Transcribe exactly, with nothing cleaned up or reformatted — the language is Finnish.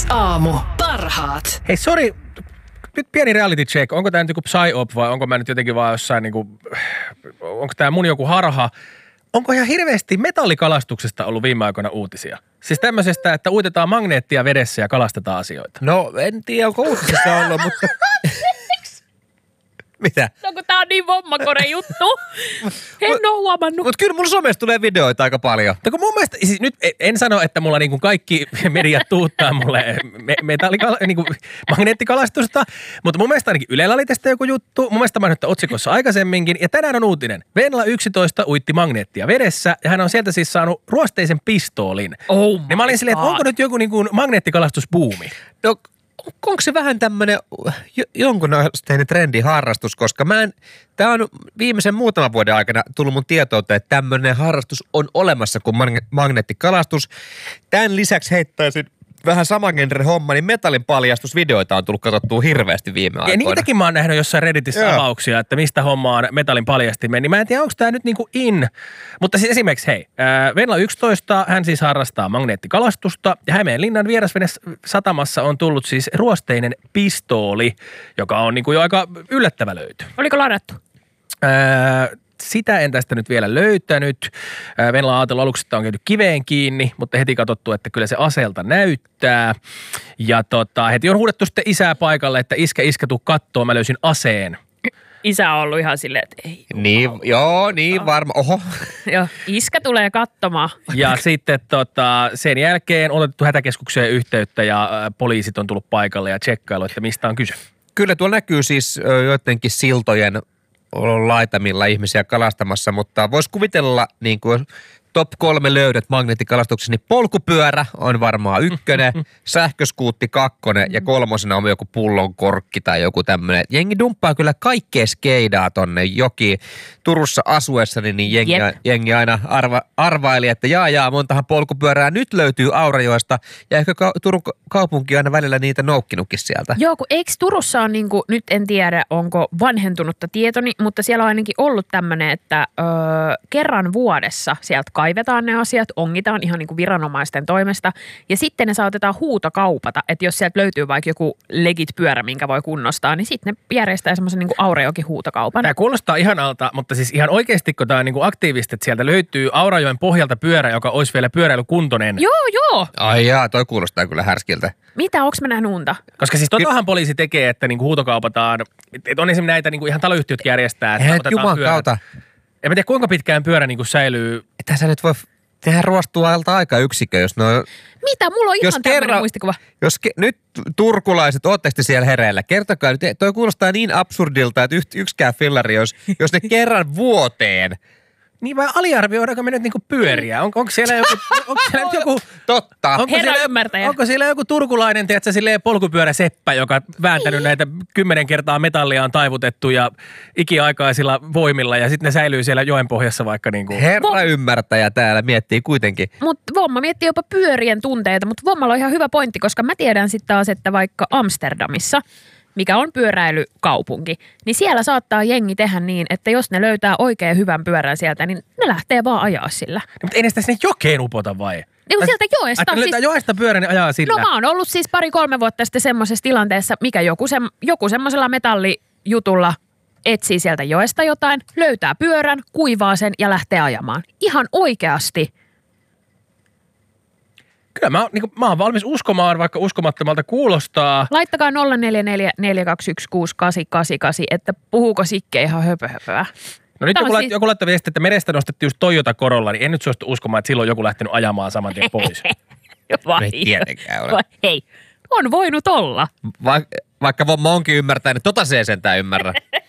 Aamu. Parhaat. Hei, sori. Nyt pieni reality check. Onko tämä nyt joku psyop vai onko mä nyt jotenkin vaan jossain niinku, onko tämä mun joku harha? Onko ihan hirveästi metallikalastuksesta ollut viime aikoina uutisia? Siis tämmöisestä, että uitetaan magneettia vedessä ja kalastetaan asioita. No, en tiedä, onko uutisissa ollut, mutta... Mitä? No kun tää on niin vommakore juttu. En oo huomannut. Mutta kyllä mulla somessa tulee videoita aika paljon. No kun mun mielestä, siis nyt en sano, että mulla niinku kaikki mediat tuuttaa mulle me, metallikala, niinku magneettikalastusta, mutta mun mielestä ainakin Ylellä oli tästä joku juttu. Mun mielestä mä nyt otsikossa aikaisemminkin. Ja tänään on uutinen. Venla yksitoista uitti magneettia vedessä ja hän on sieltä siis saanut ruosteisen pistoolin. Oh niin mä olin silleen, että onko nyt joku niinku magneettikalastusbuumi? No, onko se vähän tämmöinen jonkunasteinen trendiharrastus, koska mä en, tää on viimeisen muutaman vuoden aikana tullut mun tietouteen, että tämmöinen harrastus on olemassa kuin magneettikalastus. Tämän lisäksi heittäisin vähän saman genre homma, niin metallin paljastusvideoita on tullut katsottua hirveästi viime aikoina. Ja niitäkin mä oon nähnyt jossain Redditissä Joo. avauksia, että mistä hommaan metallin paljastimen. Niin mä en tiedä, onko tää nyt niinku in. Mutta siis esimerkiksi hei, äh, Venla yksitoista, hän siis harrastaa magneettikalastusta. Ja Hämeenlinnan vierasvenes satamassa on tullut siis ruosteinen pistooli, joka on niinku jo aika yllättävä löyty. Oliko ladattu? Äh, Sitä en tästä nyt vielä löytänyt. Venla on ajatellut aluksi, että on käyty kiveen kiinni, mutta heti katsottu, että kyllä se aseelta näyttää. Ja tota, heti on huudettu sitten isää paikalle, että iskä, iskä, tuu kattoo, mä löysin aseen. Isä on ollut ihan silleen, että ei. Niin, joo, niin varma. Oho. Joo, iskä tulee katsomaan. Ja sitten tota, sen jälkeen on otettu hätäkeskukseen yhteyttä ja poliisit on tullut paikalle ja tsekkailu, että mistä on kyse. Kyllä tuolla näkyy siis joidenkin siltojen laitamilla ihmisiä kalastamassa, mutta voisi kuvitella niin kuin top kolme löydöt magneettikalastuksessa, niin polkupyörä on varmaan ykkönen, sähköskuutti kakkonen ja kolmosena on joku pullon korkki tai joku tämmöinen. Jengi dumppaa kyllä kaikkea skeidaa tonne joki. Turussa asuessani niin jengi, jengi aina arva, arvaili, että jaa jaa, montahan polkupyörää nyt löytyy Aurajoesta ja ehkä ka- Turun kaupunki on aina välillä niitä noukkinutkin sieltä. Joo, kun eikö Turussa on niinku, nyt en tiedä onko vanhentunutta tietoni, mutta siellä on ainakin ollut tämmöinen, että öö, kerran vuodessa sieltä kaivetaan ne asiat, ongitaan ihan niin kuin viranomaisten toimesta ja sitten ne saatetaan huutokaupata, että jos sieltä löytyy vaikka joku legit pyörä, minkä voi kunnostaa, niin sitten ne järjestää semmoisen niin kuin Aurajoki huutokaupan. Tämä kuulostaa ihanalta, mutta siis ihan oikeasti, kun tämä on niin kuin aktiivista, että sieltä löytyy Aurajoen pohjalta pyörä, joka olisi vielä pyöräilykuntoinen. Joo, joo. Ai jaa, toi kuulostaa kyllä härskiltä. Mitä, onko mä nähnyt unta? Koska siis totahan poliisi tekee, että niin kuin huutokaupataan, että on esimerkiksi näitä niin kuin ihan taloyhtiötkin järjestää, että Hei, otetaan pyörä. Kautta. En mä tiedä, kuinka pitkään pyörä niin kuin säilyy. Että sä nyt voi tehdä ruostualta aikayksikö, jos no... Mitä? Mulla on ihan tämmöinen muistikuva. Jos ke, nyt turkulaiset, ootteko te siellä hereillä? Kertokaa nyt, toi kuulostaa niin absurdilta, että yht, yksikään fillari, jos, jos ne kerran vuoteen... Niin vai aliarvioidaanko me nyt niinku pyöriä? On, onko siellä joku... Onko siellä nyt joku Totta. Onko Herra siellä, ymmärtäjä. onko siellä joku turkulainen, tiedätkö, silleen polkupyöräseppä, joka vääntänyt näitä kymmenen kertaa metallia on taivutettu ja ikiaikaisilla voimilla ja sitten ne säilyy siellä joen pohjassa vaikka niinku... Herra Vo- ymmärtäjä täällä miettii kuitenkin. Mutta Vomma miettii jopa pyörien tunteita, mutta Vommalla on ihan hyvä pointti, koska mä tiedän sitten taas, että vaikka Amsterdamissa, mikä on pyöräilykaupunki, niin siellä saattaa jengi tehdä niin, että jos ne löytää oikein hyvän pyörän sieltä, niin ne lähtee vaan ajaa sillä. No, mutta ei ne sitä sinne jokeen upota vai? Niin sieltä joesta. Että löytää Siis, joesta pyörän ja ajaa sillä. no mä oon ollut siis pari-kolme vuotta sitten semmoisessa tilanteessa, mikä joku, se, joku semmoisella metallijutulla etsii sieltä joesta jotain, löytää pyörän, kuivaa sen ja lähtee ajamaan. Ihan oikeasti. Kyllä mä, niin kuin, mä oon valmis uskomaan, vaikka uskomattomalta kuulostaa. Laittakaa nolla neljä neljä neljä kaksi yksi kuusi kahdeksan kahdeksan kahdeksan, että puhuuko Sikke ihan höpöhöpöä. No nyt Tämä joku, on lait, siis- joku laittoi viesti, että merestä nostettiin just Toyota Corolla, niin en nyt suostu uskomaan, että silloin joku lähtenyt ajamaan saman tien pois. Vai, Ei tietenkään ole. vai, hei, on voinut olla. Va- vaikka Vomma onkin ymmärtänyt, tota se ei sentään ymmärrä.